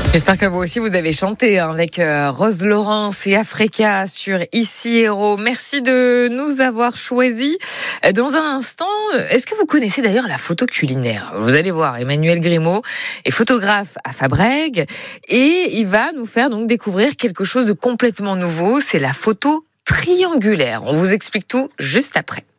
J'espère que vous aussi vous avez chanté avec Rose Laurence et Africa sur Ici Héros. Merci de nous avoir choisis. Dans un instant, est-ce que vous connaissez d'ailleurs la photo culinaire ? Vous allez voir, Emmanuel Grimaud est photographe à Fabrègues et il va nous faire donc découvrir quelque chose de complètement nouveau. C'est la photo triangulaire. On vous explique tout juste après.